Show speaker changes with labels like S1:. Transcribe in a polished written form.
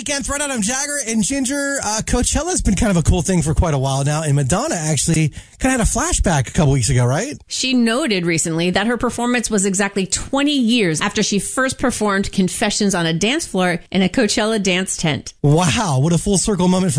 S1: weekend. Thread Adam Jagger and Ginger. Coachella's been kind of a cool thing for quite a while now, and Madonna actually kind of had a flashback a couple weeks ago, right?
S2: She noted recently that her performance was exactly 20 years after she first performed Confessions on a Dance Floor in a Coachella dance tent.
S1: Wow, what a full circle moment for